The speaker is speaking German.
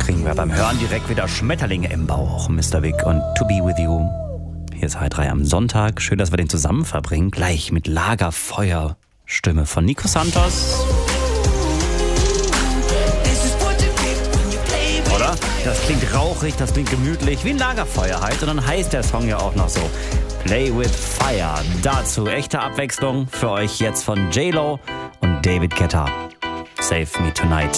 kriegen wir beim Hören direkt wieder Schmetterlinge im Bauch. Mr. Vic und To Be With You. Hier ist H3 am Sonntag. Schön, dass wir den zusammen verbringen. Gleich mit Lagerfeuer. Stimme von Nico Santos. Oder? Das klingt rauchig, das klingt gemütlich, wie ein Lagerfeuer halt. Und dann heißt der Song ja auch noch so. Play with Fire. Dazu echte Abwechslung für euch jetzt von J-Lo und David Guetta. Save Me Tonight.